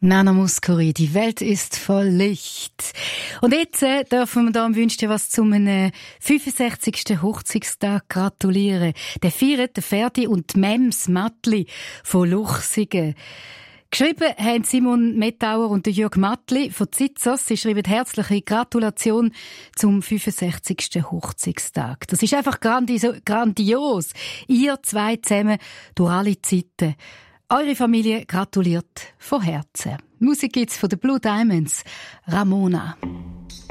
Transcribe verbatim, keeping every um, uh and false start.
Nana Mouskouri, die Welt ist voll Licht. Und jetzt äh, dürfen wir da am Wünsch dir was zum äh, fünfundsechzigsten Hochzeitstag gratulieren. Der feiert der Ferdi und die Mems Mattli von Luchsigen. Geschrieben haben Simon Mettauer und Jörg Mattli von Zitzos. Sie schreiben herzliche Gratulation zum fünfundsechzigsten Hochzeitstag. Das ist einfach grandi- grandios. Ihr zwei zusammen durch alle Zeiten. Eure Familie gratuliert von Herzen. Musik gibt's von den Blue Diamonds. Ramona.